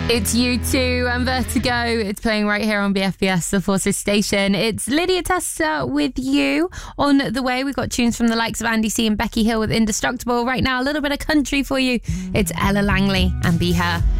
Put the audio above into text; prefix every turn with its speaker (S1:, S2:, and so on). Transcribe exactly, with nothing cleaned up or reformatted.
S1: It's U two and Vertigo. It's playing right here on B F B S, the Forces station. It's Lydia Testa with you. On the way, we've got tunes from the likes of Andy C and Becky Hill with Indestructible. Right now, a little bit of country for you. It's Ella Langley and Be Her.